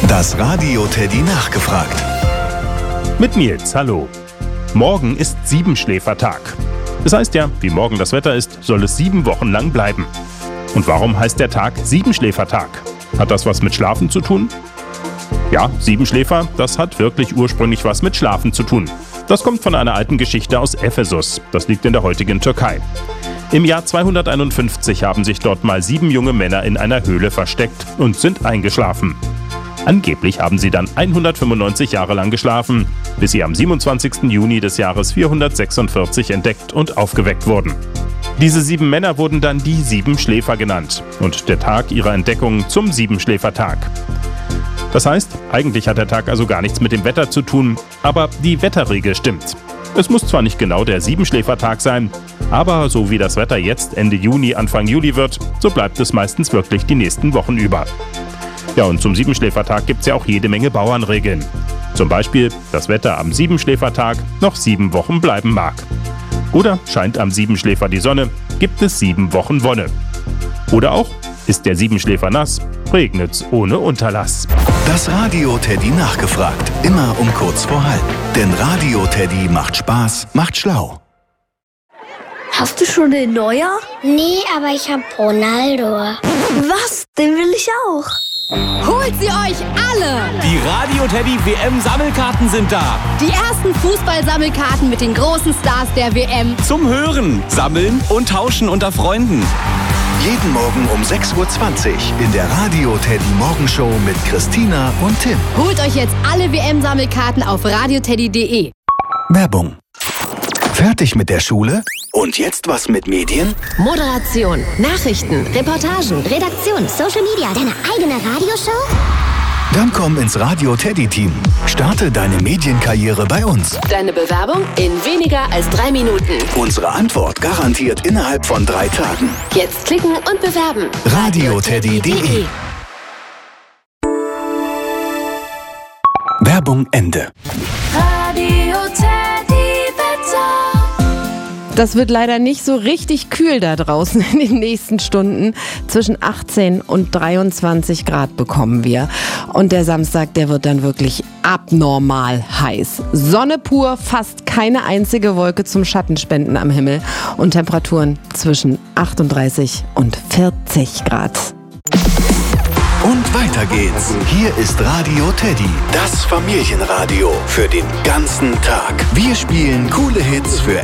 Das Radio Teddy nachgefragt. Mit Nils, hallo. Morgen ist Siebenschläfertag. Das heißt ja, wie morgen das Wetter ist, soll es 7 Wochen lang bleiben. Und warum heißt der Tag Siebenschläfertag? Hat das was mit Schlafen zu tun? Ja, Siebenschläfer, das hat wirklich ursprünglich was mit Schlafen zu tun. Das kommt von einer alten Geschichte aus Ephesus. Das liegt in der heutigen Türkei. Im Jahr 251 haben sich dort mal 7 junge Männer in einer Höhle versteckt und sind eingeschlafen. Angeblich haben sie dann 195 Jahre lang geschlafen, bis sie am 27. Juni des Jahres 446 entdeckt und aufgeweckt wurden. Diese 7 Männer wurden dann die Siebenschläfer genannt und der Tag ihrer Entdeckung zum Siebenschläfertag. Das heißt, eigentlich hat der Tag also gar nichts mit dem Wetter zu tun, aber die Wetterregel stimmt. Es muss zwar nicht genau der Siebenschläfertag sein, aber so wie das Wetter jetzt Ende Juni, Anfang Juli wird, so bleibt es meistens wirklich die nächsten Wochen über. Ja, und zum Siebenschläfertag gibt es ja auch jede Menge Bauernregeln. Zum Beispiel, dass Wetter am Siebenschläfertag noch 7 Wochen bleiben mag. Oder scheint am Siebenschläfer die Sonne, gibt es 7 Wochen Wonne. Oder auch, ist der Siebenschläfer nass, regnet's ohne Unterlass. Das Radio Teddy nachgefragt. Immer um kurz vor halb. Denn Radio Teddy macht Spaß, macht schlau. Hast du schon den Neuer? Nee, aber ich hab Ronaldo. Was? Den will ich auch. Holt sie euch alle! Die Radio Teddy WM-Sammelkarten sind da. Die ersten Fußball-Sammelkarten mit den großen Stars der WM. Zum Hören, Sammeln und Tauschen unter Freunden. Jeden Morgen um 6:20 Uhr in der Radio Teddy Morgenshow mit Christina und Tim. Holt euch jetzt alle WM-Sammelkarten auf radioteddy.de. Werbung. Fertig mit der Schule? Und jetzt was mit Medien? Moderation, Nachrichten, Reportagen, Redaktion, Social Media, deine eigene Radioshow? Dann komm ins Radio Teddy Team. Starte deine Medienkarriere bei uns. Deine Bewerbung in weniger als 3 Minuten. Unsere Antwort garantiert innerhalb von 3 Tagen. Jetzt klicken und bewerben. radioteddy.de. Werbung Ende. Radio Teddy Wetter. Das wird leider nicht so richtig kühl da draußen in den nächsten Stunden. Zwischen 18 und 23 Grad bekommen wir. Und der Samstag, der wird dann wirklich abnormal heiß. Sonne pur, fast keine einzige Wolke zum Schattenspenden am Himmel. Und Temperaturen zwischen 38 und 40 Grad. Und weiter geht's. Hier ist Radio Teddy, das Familienradio für den ganzen Tag. Wir spielen coole Hits für